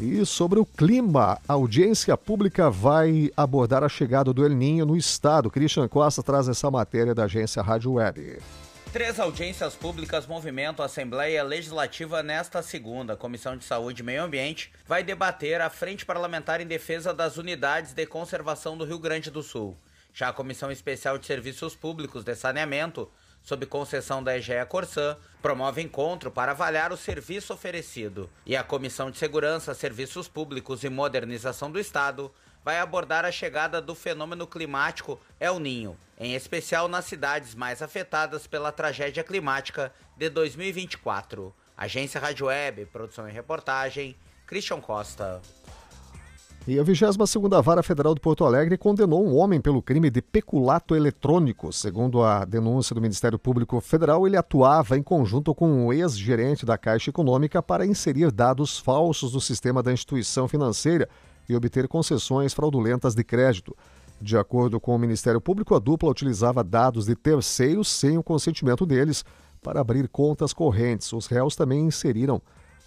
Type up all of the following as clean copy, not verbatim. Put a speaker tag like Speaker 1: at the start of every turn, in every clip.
Speaker 1: E sobre o clima, a audiência pública vai abordar a chegada do El Niño no estado. Christian Costa traz essa matéria da agência Rádio Web.
Speaker 2: 3 audiências públicas movimentam a Assembleia Legislativa nesta segunda. A Comissão de Saúde e Meio Ambiente vai debater a Frente Parlamentar em Defesa das Unidades de Conservação do Rio Grande do Sul. Já a Comissão Especial de Serviços Públicos de Saneamento, sob concessão da EGEA Corsã, promove encontro para avaliar o serviço oferecido. E a Comissão de Segurança, Serviços Públicos e Modernização do Estado vai abordar a chegada do fenômeno climático El Niño, em especial nas cidades mais afetadas pela tragédia climática de 2024. Agência Rádio Web, produção e reportagem, Christian Costa.
Speaker 1: E a 22ª Vara Federal de Porto Alegre condenou um homem pelo crime de peculato eletrônico. Segundo a denúncia do Ministério Público Federal, ele atuava em conjunto com um ex-gerente da Caixa Econômica para inserir dados falsos no sistema da instituição financeira e obter concessões fraudulentas de crédito. De acordo com o Ministério Público, a dupla utilizava dados de terceiros sem o consentimento deles para abrir contas correntes. Os réus também inseriam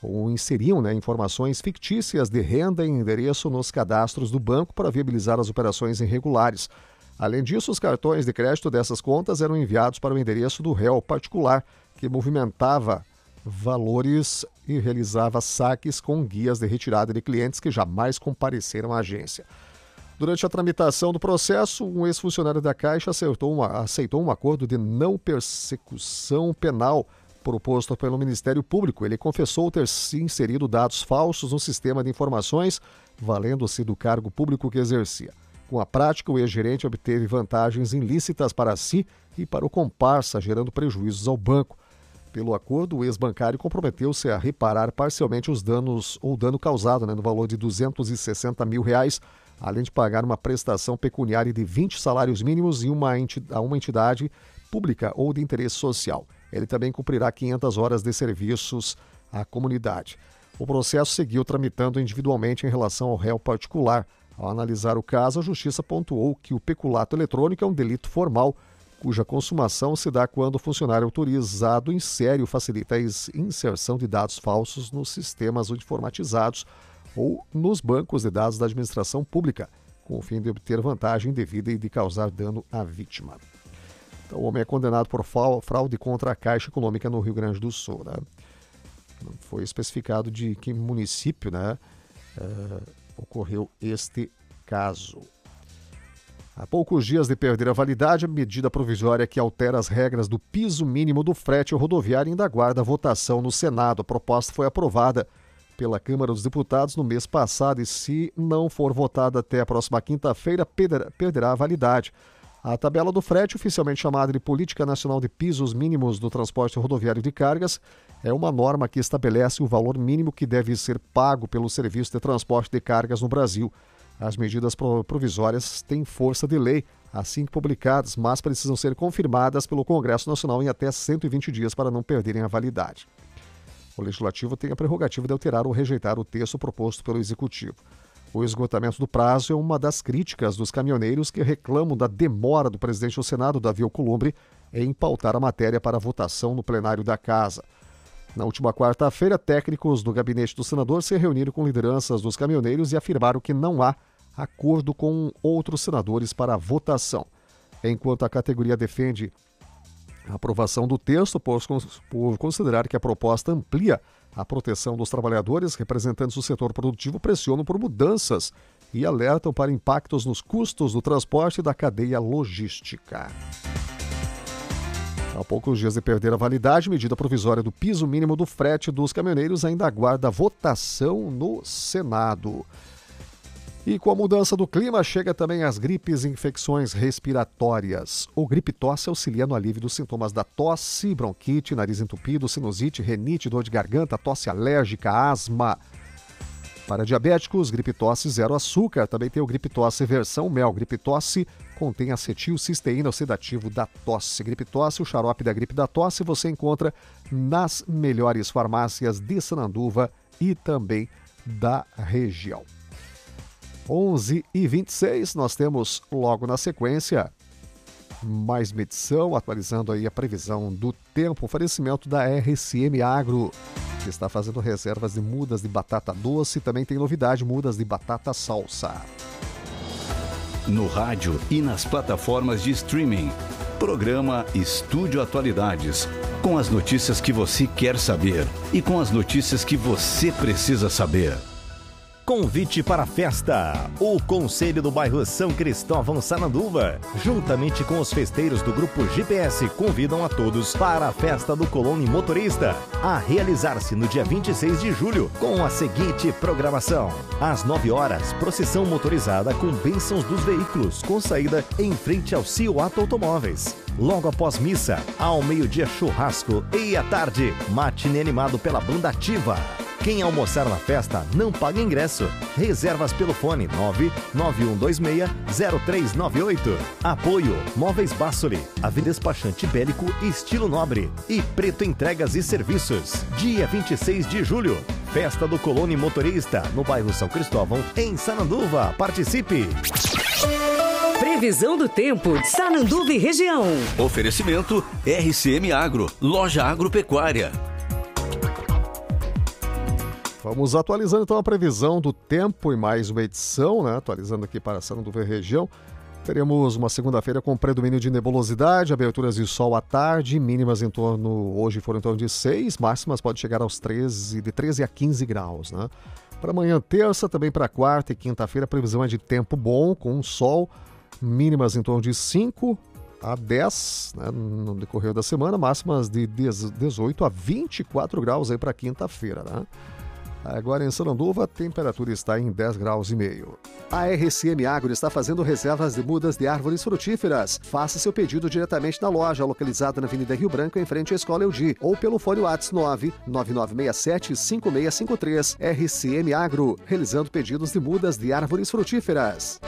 Speaker 1: informações fictícias de renda e endereço nos cadastros do banco para viabilizar as operações irregulares. Além disso, os cartões de crédito dessas contas eram enviados para o endereço do réu particular, que movimentava valores e realizava saques com guias de retirada de clientes que jamais compareceram à agência. Durante a tramitação do processo, um ex-funcionário da Caixa aceitou um acordo de não persecução penal proposto pelo Ministério Público. Ele confessou ter inserido dados falsos no sistema de informações, valendo-se do cargo público que exercia. Com a prática, o ex-gerente obteve vantagens ilícitas para si e para o comparsa, gerando prejuízos ao banco. Pelo acordo, o ex-bancário comprometeu-se a reparar parcialmente os danos ou dano causado, no valor de R$260 mil, além de pagar uma prestação pecuniária de 20 salários mínimos a uma entidade pública ou de interesse social. Ele também cumprirá 500 horas de serviços à comunidade. O processo seguiu tramitando individualmente em relação ao réu particular. Ao analisar o caso, a Justiça pontuou que o peculato eletrônico é um delito formal, cuja consumação se dá quando o funcionário autorizado insere ou facilita a inserção de dados falsos nos sistemas informatizados ou nos bancos de dados da administração pública, com o fim de obter vantagem indevida e de causar dano à vítima. Então, o homem é condenado por fraude contra a Caixa Econômica no Rio Grande do Sul. Não foi especificado de que município ocorreu este caso. Há poucos dias de perder a validade, a medida provisória que altera as regras do piso mínimo do frete rodoviário ainda aguarda votação no Senado. A proposta foi aprovada pela Câmara dos Deputados no mês passado e, se não for votada até a próxima quinta-feira, perderá a validade. A tabela do frete, oficialmente chamada de Política Nacional de Pisos Mínimos do Transporte Rodoviário de Cargas, é uma norma que estabelece o valor mínimo que deve ser pago pelo serviço de transporte de cargas no Brasil. As medidas provisórias têm força de lei, assim que publicadas, mas precisam ser confirmadas pelo Congresso Nacional em até 120 dias para não perderem a validade. O Legislativo tem a prerrogativa de alterar ou rejeitar o texto proposto pelo Executivo. O esgotamento do prazo é uma das críticas dos caminhoneiros que reclamam da demora do presidente do Senado, Davi Alcolumbre, em pautar a matéria para votação no plenário da Casa. Na última quarta-feira, técnicos do gabinete do senador se reuniram com lideranças dos caminhoneiros e afirmaram que não há acordo com outros senadores para a votação. Enquanto a categoria defende a aprovação do texto por considerar que a proposta amplia a proteção dos trabalhadores, representantes do setor produtivo pressionam por mudanças e alertam para impactos nos custos do transporte e da cadeia logística. Há poucos dias de perder a validade, medida provisória do piso mínimo do frete dos caminhoneiros ainda aguarda votação no Senado. E com a mudança do clima, chega também as gripes e infecções respiratórias. O gripe-tosse auxilia no alívio dos sintomas da tosse, bronquite, nariz entupido, sinusite, renite, dor de garganta, tosse alérgica, asma. Para diabéticos, gripe-tosse zero açúcar. Também tem o gripe-tosse versão mel. Gripe-tosse contém acetilcisteína, o sedativo da tosse. Gripe-tosse, o xarope da gripe da tosse, você encontra nas melhores farmácias de Sananduva e também da região. 11h26, nós temos logo na sequência mais medição, atualizando aí a previsão do tempo, oferecimento da RCM Agro. que está fazendo reservas de mudas de batata doce. Também tem novidade, mudas de batata salsa.
Speaker 3: No rádio e nas plataformas de streaming. Programa Estúdio Atualidades. Com as notícias que você quer saber e com as notícias que você precisa saber.
Speaker 4: Convite para a festa. O Conselho do Bairro São Cristóvão Sananduva, juntamente com os festeiros do Grupo GPS, convidam a todos para a festa do Colônia Motorista, a realizar-se no dia 26 de julho, com a seguinte programação. Às 9 horas, procissão motorizada com bênçãos dos veículos, com saída em frente ao Cioato Automóveis. Logo após missa, ao meio-dia churrasco e à tarde, matinê animado pela banda ativa. Quem almoçar na festa não paga ingresso. Reservas pelo fone 99126-0398. Apoio Móveis Bassoli, Avenida Despachante Bélico Estilo Nobre e Preto Entregas e Serviços. Dia 26 de julho, Festa do Colônia Motorista, no bairro São Cristóvão, em Sananduva. Participe!
Speaker 5: Previsão do tempo de Sananduva e região.
Speaker 3: Oferecimento RCM Agro, loja agropecuária.
Speaker 1: Vamos atualizando então a previsão do tempo e mais uma edição, né? Atualizando aqui para Sananduva e região. Teremos uma segunda-feira com predomínio de nebulosidade, aberturas de sol à tarde, mínimas hoje foram em torno de 6, máximas pode chegar aos 13 a 15 graus, né? Para amanhã, terça, também para quarta e quinta-feira, a previsão é de tempo bom, com sol, mínimas em torno de 5 a 10, né, no decorrer da semana, máximas de 18 a 24 graus aí para quinta-feira, né? Agora em Sananduva, a temperatura está em 10 graus e meio. A RCM Agro está fazendo reservas de mudas de árvores frutíferas. Faça seu pedido diretamente na loja, localizada na Avenida Rio Branco, em frente à Escola Eudi, ou pelo fone WhatsApp 99967-5653. RCM Agro, realizando pedidos de mudas de árvores frutíferas.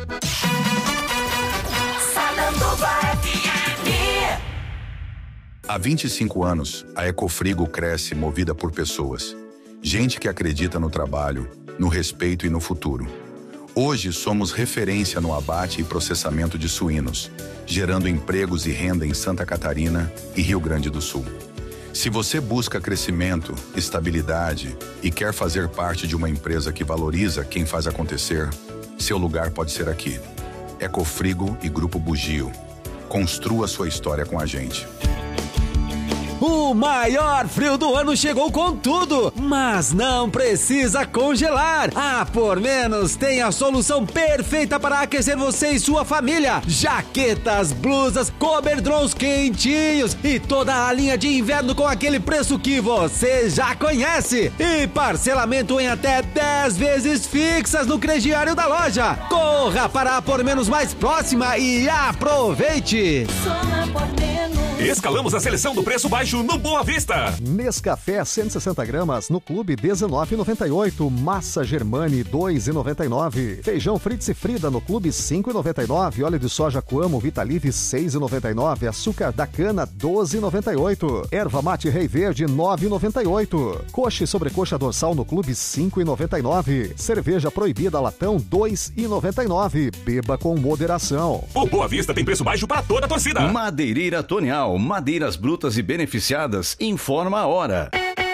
Speaker 6: Há 25 anos, a Ecofrigo cresce movida por pessoas. Gente que acredita no trabalho, no respeito e no futuro. Hoje somos referência no abate e processamento de suínos, gerando empregos e renda em Santa Catarina e Rio Grande do Sul. Se você busca crescimento, estabilidade e quer fazer parte de uma empresa que valoriza quem faz acontecer, seu lugar pode ser aqui. Ecofrigo e Grupo Bugio. Construa sua história com a gente.
Speaker 7: O maior frio do ano chegou com tudo, mas não precisa congelar. A Por Menos tem a solução perfeita para aquecer você e sua família. Jaquetas, blusas, coberdrons quentinhos e toda a linha de inverno com aquele preço que você já conhece. E parcelamento em até 10 vezes fixas no crediário da loja. Corra para a Por Menos mais próxima e aproveite.
Speaker 8: Escalamos a seleção do preço baixo no Boa Vista.
Speaker 1: Nescafé 160 gramas no Clube R$19,98. Massa Germani R$2,99. Feijão Fritz e Frida no Clube R$5,99. Óleo de soja Coamo Vitalive R$6,99. Açúcar da cana R$12,98. Erva mate Rei Verde R$9,98. Coxa e sobrecoxa dorsal no Clube R$5,99. Cerveja proibida latão R$2,99. Beba com moderação.
Speaker 8: O Boa Vista tem preço baixo para toda a torcida.
Speaker 3: Madeireira Tonial, madeiras brutas e beneficiadas, informa a hora.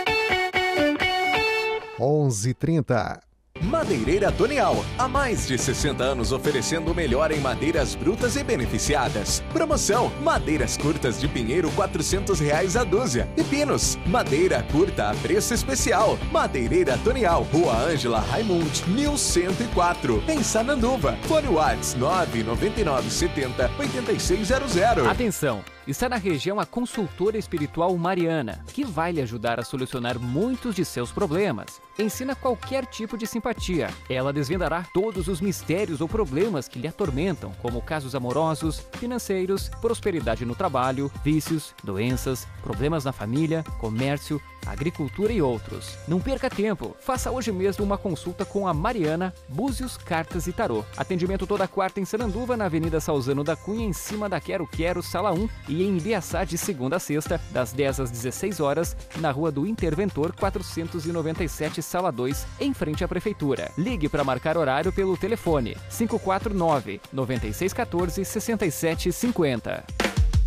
Speaker 1: 11h30.
Speaker 9: Madeireira Tonial, há mais de 60 anos oferecendo o melhor em madeiras brutas e beneficiadas. Promoção, madeiras curtas de pinheiro R$400 a dúzia. E pinos, madeira curta a preço especial. Madeireira Tonial, Rua Ângela Raimund, 1104, em Sananduva. Fone Whats 99970-8600.
Speaker 10: Atenção! Está na região a consultora espiritual Mariana, que vai lhe ajudar a solucionar muitos de seus problemas. Ensina qualquer tipo de simpatia. Ela desvendará todos os mistérios ou problemas que lhe atormentam, como casos amorosos, financeiros, prosperidade no trabalho, vícios, doenças, problemas na família, comércio, agricultura e outros. Não perca tempo. Faça hoje mesmo uma consulta com a Mariana, Búzios, Cartas e Tarô. Atendimento toda quarta em Sananduva, na Avenida Salzano da Cunha, em cima da Quero Quero, Sala 1, e em Ibiaçá de segunda a sexta, das 10 às 16 horas, na Rua do Interventor 497, Sala 2, em frente à Prefeitura. Ligue para marcar horário pelo telefone 549-9614-6750.